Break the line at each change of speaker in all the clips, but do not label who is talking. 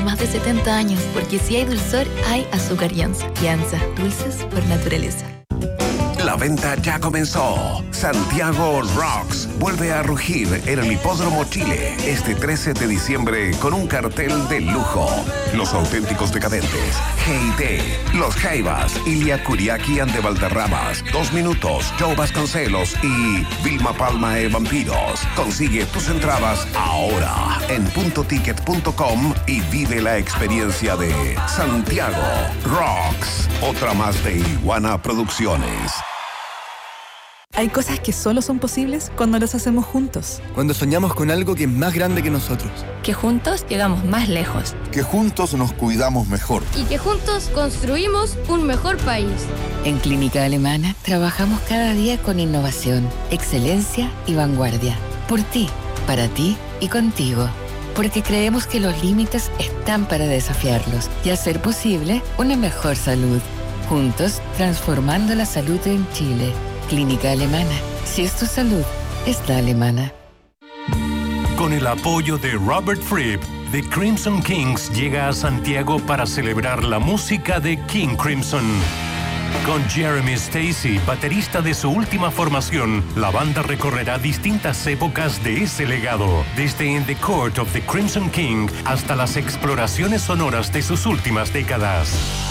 más de 70 años, porque si hay dulzor, hay azúcar Yanza. Yanza, dulces por naturaleza.
La venta ya comenzó. Santiago Rocks vuelve a rugir en el Hipódromo Chile este 13 de diciembre con un cartel de lujo. Los auténticos decadentes, G&T, Los Jaivas, Ilia Kuriaki and de Valderramas, 2 Minutos, Joe Vasconcelos y Vilma Palma e Vampiros. Consigue tus entradas ahora en puntoticket.com y vive la experiencia de Santiago Rocks. Otra más de Iguana Producciones.
Hay cosas que solo son posibles cuando las hacemos juntos.
Cuando soñamos con algo que es más grande que nosotros.
Que juntos llegamos más lejos.
Que juntos nos cuidamos mejor.
Y que juntos construimos un mejor país.
En Clínica Alemana trabajamos cada día con innovación, excelencia y vanguardia. Por ti, para ti y contigo. Porque creemos que los límites están para desafiarlos y hacer posible una mejor salud. Juntos, transformando la salud en Chile. Clínica Alemana. Si es tu salud, está alemana.
Con el apoyo de Robert Fripp, The Crimson Kings llega a Santiago para celebrar la música de King Crimson. Con Jeremy Stacy, baterista de su última formación, la banda recorrerá distintas épocas de ese legado, desde In the Court of the Crimson King hasta las exploraciones sonoras de sus últimas décadas.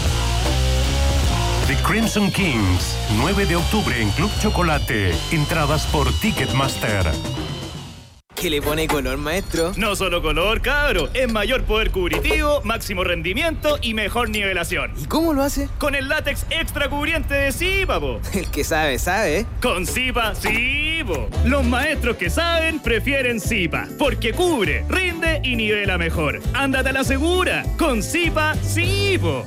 The Crimson Kings, 9 de octubre en Club Chocolate. Entradas por Ticketmaster.
¿Qué le pone color, maestro?
No solo color, cabro. Es mayor poder cubritivo, máximo rendimiento y mejor nivelación.
¿Y cómo lo hace?
Con el látex extra cubriente de Zipa, po.
El que sabe, sabe.
Con Zipa, sí, po. Los maestros que saben prefieren Zipa, porque cubre, rinde y nivela mejor. Ándate a la segura. Con Zipa, sí, po.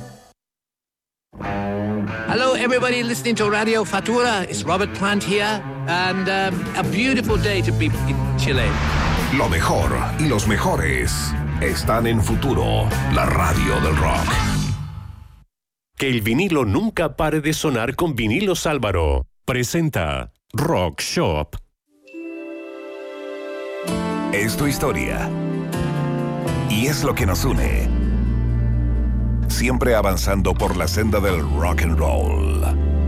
Hello, everybody listening to Radio Fatura. It's Robert Plant here, and a beautiful day to be in Chile.
Lo mejor y los mejores están en Futuro, la radio del rock.
Que el vinilo nunca pare de sonar con Vinilos Álvaro. Presenta Rock Shop.
Es tu historia. Y es lo que nos une. Siempre avanzando por la senda del rock and roll.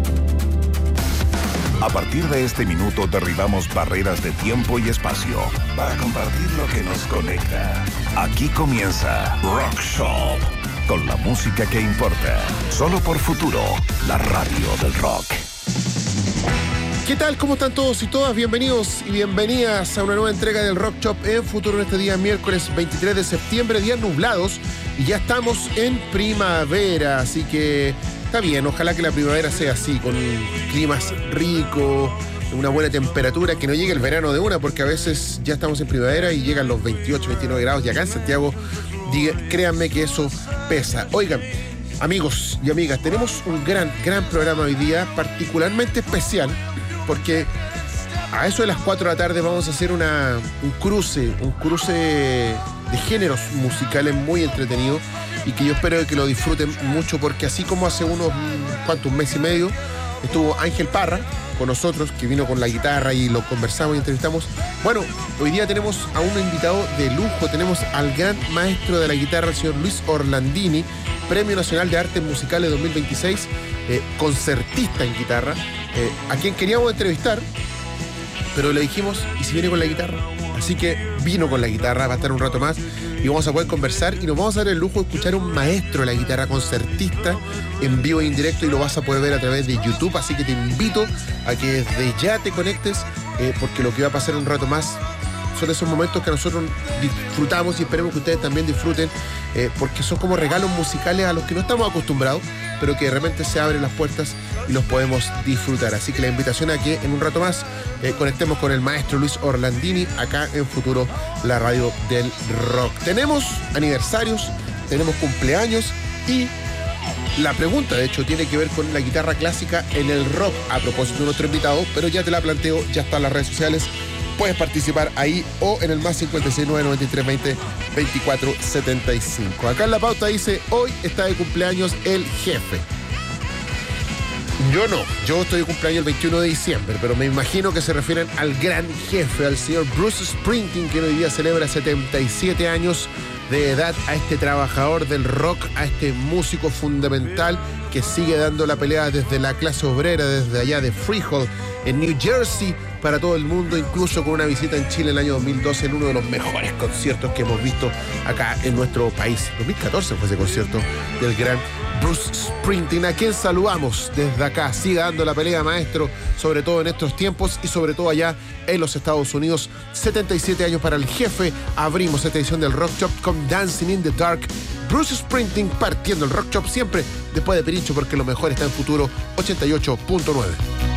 A partir de este minuto derribamos barreras de tiempo y espacio para compartir lo que nos conecta. Aquí comienza Rock Shop, con la música que importa. Solo por Futuro, la radio del rock.
¿Qué tal? ¿Cómo están todos y todas? Bienvenidos y bienvenidas a una nueva entrega del Rock Shop en Futuro en este día miércoles 23 de septiembre, días nublados, y ya estamos en primavera, así que está bien, ojalá que la primavera sea así, con climas ricos, una buena temperatura, que no llegue el verano de una, porque a veces ya estamos en primavera y llegan los 28, 29 grados, y acá en Santiago, créanme que eso pesa. Oigan, amigos y amigas, tenemos un gran programa hoy día, particularmente especial, porque a eso de las 4 de la tarde vamos a hacer un cruce de géneros musicales muy entretenido y que yo espero que lo disfruten mucho, porque así como hace un mes y medio estuvo Ángel Parra con nosotros, que vino con la guitarra y lo conversamos y entrevistamos. Bueno, hoy día tenemos a un invitado de lujo, tenemos al gran maestro de la guitarra, el señor Luis Orlandini, Premio Nacional de Artes Musicales 2026, concertista en guitarra, a quien queríamos entrevistar, pero le dijimos, ¿y si viene con la guitarra? Así que vino con la guitarra, va a estar un rato más y vamos a poder conversar y nos vamos a dar el lujo de escuchar a un maestro de la guitarra, concertista, en vivo e indirecto, y lo vas a poder ver a través de YouTube, así que te invito a que desde ya te conectes, porque lo que va a pasar un rato más son esos momentos que nosotros disfrutamos y esperemos que ustedes también disfruten, porque son como regalos musicales a los que no estamos acostumbrados, pero que de repente se abren las puertas y los podemos disfrutar. Así que la invitación a que en un rato más conectemos con el maestro Luis Orlandini acá en Futuro, la radio del rock. Tenemos aniversarios, tenemos cumpleaños y la pregunta, de hecho, tiene que ver con la guitarra clásica en el rock, a propósito de nuestro invitado, pero ya te la planteo, ya está en las redes sociales. Puedes participar ahí o en el más 569-9320-2475. Acá en la pauta dice, hoy está de cumpleaños el jefe. Yo no, yo estoy de cumpleaños el 21 de diciembre, pero me imagino que se refieren al gran jefe, al señor Bruce Springsteen, que hoy día celebra 77 años de edad, a este trabajador del rock, a este músico fundamental que sigue dando la pelea desde la clase obrera, desde allá de Freehold, en New Jersey, para todo el mundo, incluso con una visita en Chile en el año 2012 en uno de los mejores conciertos que hemos visto acá en nuestro país. 2014 fue ese concierto del gran Bruce Springsteen, a quien saludamos desde acá. Siga dando la pelea, maestro, sobre todo en estos tiempos y sobre todo allá en los Estados Unidos. 77 años para el jefe. Abrimos esta edición del Rock Shop con Dancing in the Dark. Bruce Springsteen partiendo el Rock Shop siempre después de Pirincho, porque lo mejor está en Futuro 88.9.